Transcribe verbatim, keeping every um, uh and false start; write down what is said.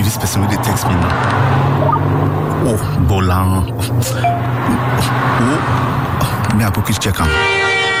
this person wey dey text me now. Oh, Bolan. Oh, me I go quick check am.